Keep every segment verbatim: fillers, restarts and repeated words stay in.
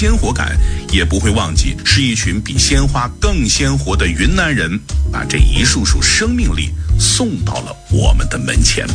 鲜活感，也不会忘记是一群比鲜花更鲜活的云南人，把这一束束生命力送到了我们的门前。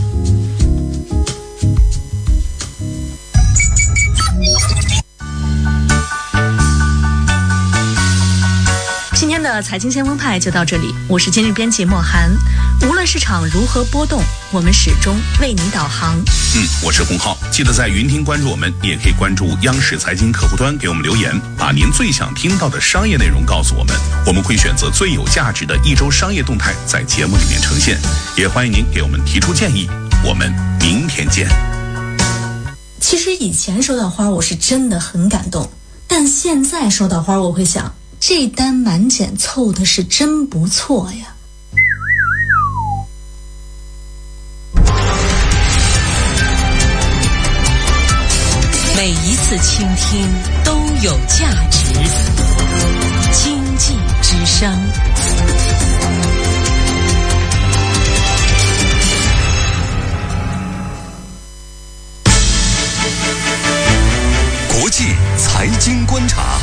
今天的财经先锋派就到这里，我是今日编辑莫涵。无论市场如何波动，我们始终为你导航。 嗯，我是洪浩，记得在云听关注我们，你也可以关注央视财经客户端，给我们留言，把您最想听到的商业内容告诉我们，我们会选择最有价值的一周商业动态在节目里面呈现。也欢迎您给我们提出建议，我们明天见。 其实以前收到花我是真的很感动，但现在收到花我会想，这单满减凑的是真不错呀。 每一次倾听都有价值。经济之声。 国际财经观察。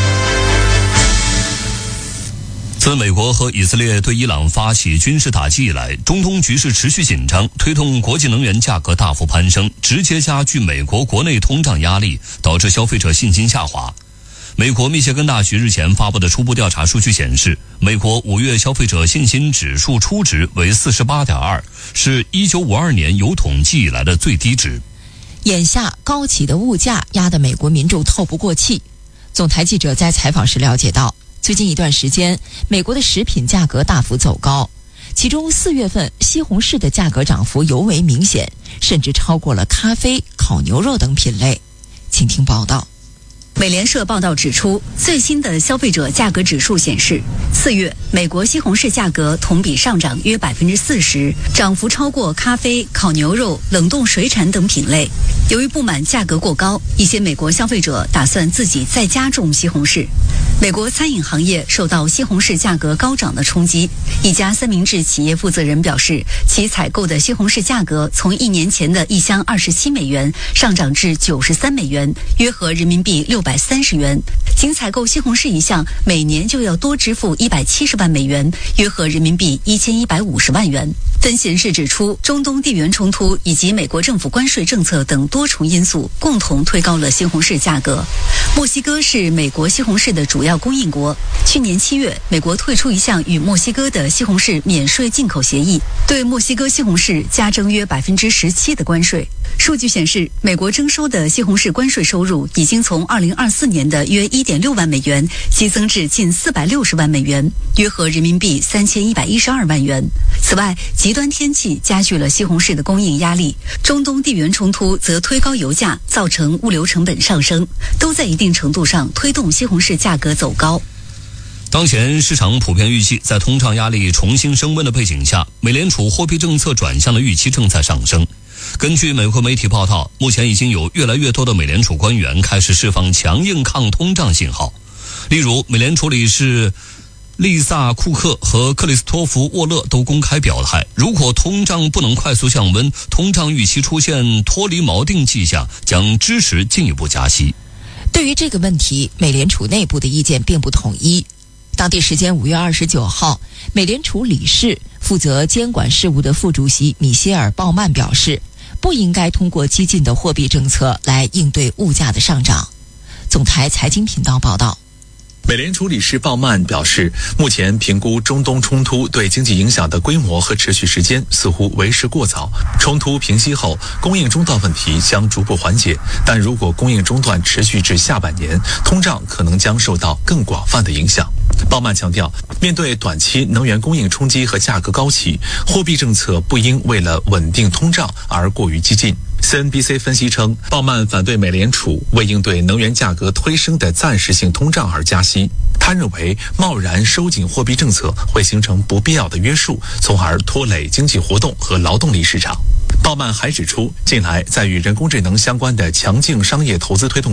自美国和以色列对伊朗发起军事打击以来，中东局势持续紧张，推动国际能源价格大幅攀升，直接加剧美国国内通胀压力，导致消费者信心下滑。美国密歇根大学日前发布的初步调查数据显示，美国五月消费者信心指数初值为 四十八点二， 是一九五二年有统计以来的最低值。 眼下高企的物价压得美国民众透不过气。总台记者在采访时了解到，最近一段时间，美国的食品价格大幅走高，其中四月份西红柿的价格涨幅尤为明显，甚至超过了咖啡、烤牛肉等品类。请听报道。 美联社报道指出，最新的消费者价格指数显示，四月美国西红柿价格同比上涨约百分之四十，涨幅超过咖啡、烤牛肉、冷冻水产等品类。由于不满价格过高，一些美国消费者打算自己再加种西红柿。美国餐饮行业受到西红柿价格高涨的冲击，一家三明治企业负责人表示，其采购的西红柿价格从一年前的一箱二十七美元上涨至九十三美元，约合人民币六百三十元。仅采购西红柿一项，每年就要多支付一百七十万美元，约合人民币一千一百五十万元。分析人士指出，中东地缘冲突以及美国政府关税政策等多重因素共同推高了西红柿价格。墨西哥是美国西红柿的主要供应国。去年七月，美国退出一项与墨西哥的西红柿免税进口协议，对墨西哥西红柿加征约百分之十七的关税。数据显示，美国征收的西红柿关税收入已经从二零二四年的约一点六万美元激增至近四百六十万美元，约合人民币三千一百一十二万元。此外，极端天气加剧了西红柿的供应压力，中东地缘冲突则推高油价，造成物流成本上升，都在一定程度上推动西红柿价格走高。 当前市场普遍预计，在通胀压力重新升温的背景下，美联储货币政策转向的预期正在上升。根据美国媒体报道，目前已经有越来越多的美联储官员开始释放强硬抗通胀信号。例如，美联储理事丽萨库克和克里斯托弗沃勒都公开表态，如果通胀不能快速降温，通胀预期出现脱离锚定迹象，将支持进一步加息。 对于这个问题，美联储内部的意见并不统一。当地时间五月二十九号，美联储理事负责监管事务的副主席米歇尔·鲍曼表示，不应该通过激进的货币政策来应对物价的上涨。总台财经频道报道。 美联储理事鲍曼表示，目前评估中东冲突对经济影响的规模和持续时间似乎为时过早。冲突平息后，供应中断问题将逐步缓解，但如果供应中断持续至下半年，通胀可能将受到更广泛的影响。鲍曼强调，面对短期能源供应冲击和价格高企，货币政策不应为了稳定通胀而过于激进。C N B C 分析称，鲍曼反对美联储为应对能源价格推升的暂时性通胀而加息。他认为，贸然收紧货币政策会形成不必要的约束，从而拖累经济活动和劳动力市场。鲍曼还指出，近来在与人工智能相关的强劲商业投资推动下，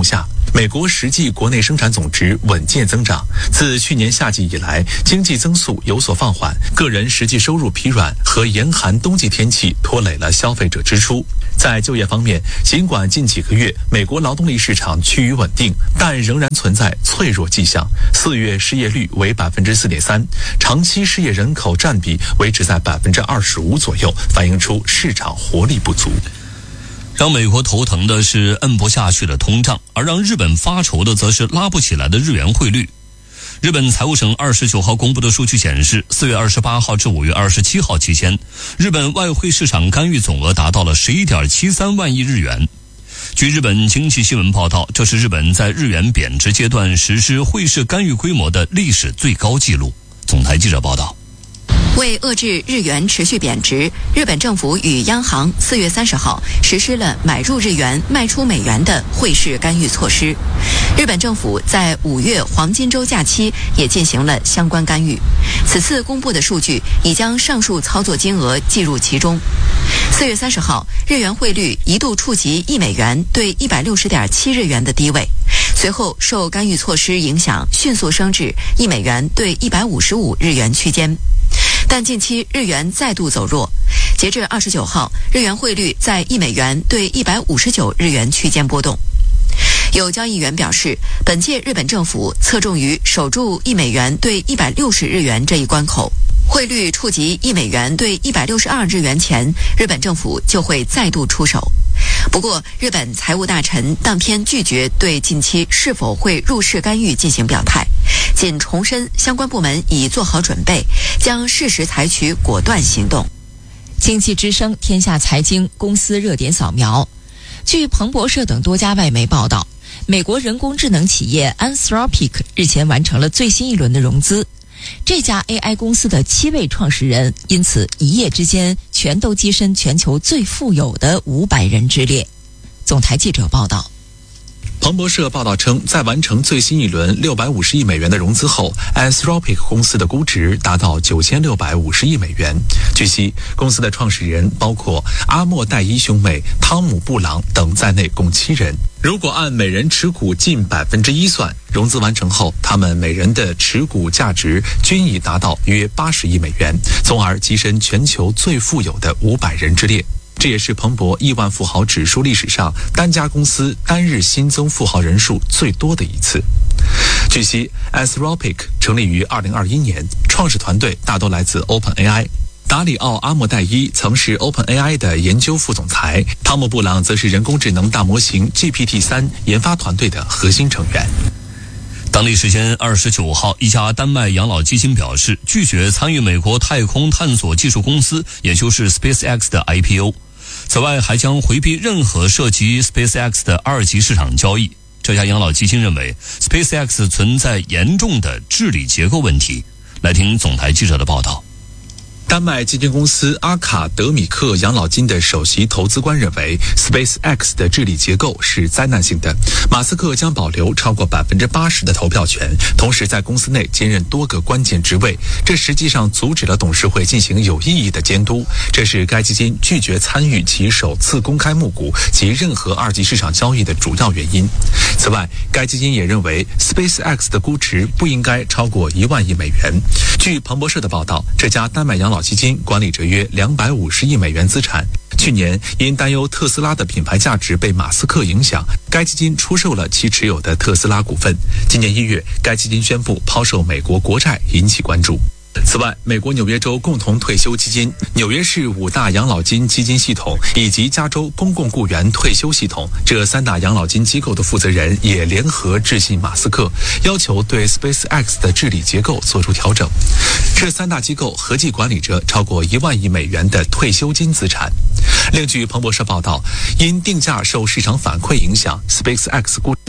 美国实际国内生产总值稳健增长，自去年夏季以来，经济增速有所放缓，个人实际收入疲软和严寒冬季天气拖累了消费者支出。在就业方面，尽管近几个月美国劳动力市场趋于稳定，但仍然存在脆弱迹象。四月失业率为百分之四点三，长期失业人口占比维持在百分之二十五左右，反映出市场活力不足。 让美国头疼的是摁不下去的通胀，而让日本发愁的则是拉不起来的日元汇率。日本财务省二十九号公布的数据显示，四月二十八号至五月二十七号期间，日本外汇市场干预总额达到了十一点七三万亿日元。据日本经济新闻报道，这是日本在日元贬值阶段实施汇市干预规模的历史最高纪录。总台记者报道。 为遏制日元持续贬值，日本政府与央行四月三十号实施了买入日元、卖出美元的汇市干预措施。日本政府在五月黄金周假期也进行了相关干预。此次公布的数据已将上述操作金额计入其中。四月三十号，日元汇率一度触及一美元兑一百六十点七日元的低位，随后受干预措施影响，迅速升至一美元兑一百五十五日元区间。但近期日元再度走弱，截至二十九号，日元汇率在一美元兑一百五十九日元区间波动。有交易员表示，本届日本政府侧重于守住一美元兑一百六十日元这一关口，汇率触及一美元兑一百六十二日元前，日本政府就会再度出手。不过，日本财务大臣当天拒绝对近期是否会入市干预进行表态，仅重申相关部门已做好准备，将适时采取果断行动。 经济之声、天下财经公司热点扫描。据彭博社等多家外媒报道，美国人工智能企业 Anthropic 日前完成了最新一轮的融资。这家 A I 公司的七位创始人因此一夜之间全都跻身全球最富有的五百人之列。总台记者报道。 彭博社报道称，在完成最新一轮六百五十亿美元的融资后 ，Anthropic 公司的估值达到九千六百五十亿美元。据悉，公司的创始人包括阿莫代伊兄妹、汤姆·布朗等在内共七人。如果按每人持股近百分之一算，融资完成后，他们每人的持股价值均已达到约八十亿美元，从而跻身全球最富有的五百人之列。这也是彭博亿万富豪指数历史上单家公司单日新增富豪人数最多的一次。据悉 Anthropic 成立于二零二一年，创始团队大多来自 OpenAI。达里奥·阿莫代伊曾是 OpenAI 的研究副总裁，汤姆·布朗则是人工智能大模型 G P T 三 研发团队的核心成员。 当地时间二十九号，一家丹麦养老基金表示拒绝参与美国太空探索技术公司，也就是 SpaceX 的 I P O。此外，还将回避任何涉及 SpaceX 的二级市场交易。这家养老基金认为 SpaceX 存在严重的治理结构问题。来听总台记者的报道。 丹麦基金公司阿卡德米克养老金的首席投资官认为 SpaceX 的治理结构是灾难性的，马斯克将保留超过百分之八十的投票权，同时在公司内兼任多个关键职位，这实际上阻止了董事会进行有意义的监督，这是该基金拒绝参与其首次公开募股及任何二级市场交易的主要原因。此外，该基金也认为 SpaceX 的估值不应该超过一万亿美元。据彭博社的报道，这家丹麦养老基金管理着约两百五十亿美元资产。去年因担忧特斯拉的品牌价值被马斯克影响，该基金出售了其持有的特斯拉股份。今年一月，该基金宣布抛售美国国债，引起关注。此外，美国纽约州共同退休基金、纽约市五大养老金基金系统以及加州公共雇员退休系统这三大养老金机构的负责人也联合致信马斯克，要求对 SpaceX 的治理结构做出调整。这三大机构合计管理着超过一万亿美元的退休金资产。另据彭博社报道，因定价受市场反馈影响 ，SpaceX 估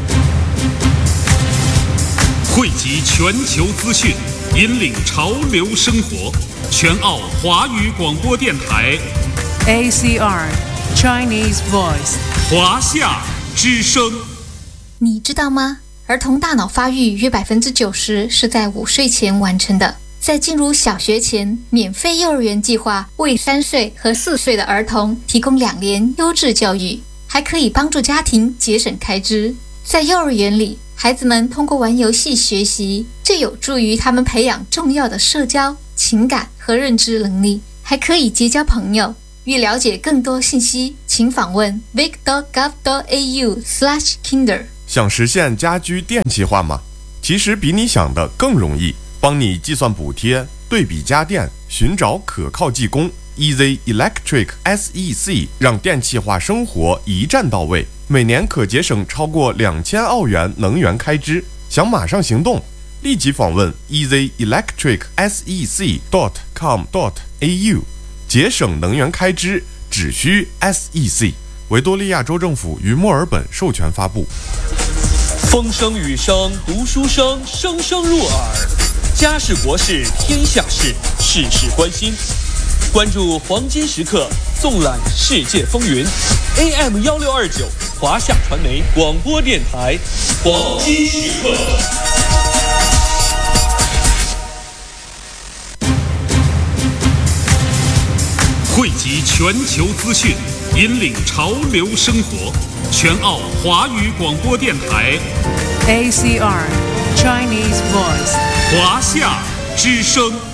汇集全球资讯，引领潮流生活。全澳华语广播电台 A C R Chinese Voice 华夏之声。 你知道吗？儿童大脑发育约百分之九十是在五岁前完成的。在进入小学前，免费幼儿园计划为三岁和四岁的儿童提供两年优质教育，还可以帮助家庭节省开支。 在幼儿园里，孩子们通过玩游戏学习，这有助于他们培养重要的社交、情感和认知能力，还可以结交朋友。欲了解更多信息，请访问 vic dot gov dot a u slash kinder。 想实现家居电气化吗？其实比你想的更容易，帮你计算补贴、对比家电、寻找可靠技工。Easy Electric S E C 让电气化生活一站到位，每年可节省超过两千澳元能源开支。想马上行动，立即访问 easy electric s e c dot com dot a u， 节省能源开支只需 S E C。维多利亚州政府于墨尔本授权发布。 风声雨声读书声，声声入耳。家事国事天下事，事事关心。关注黄金时刻，纵览世界风云。A M 幺六二九，华夏传媒广播电台，黄金时刻。 汇集全球资讯，引领潮流生活。全澳华语广播电台 A C R Chinese Voice， 华夏之声。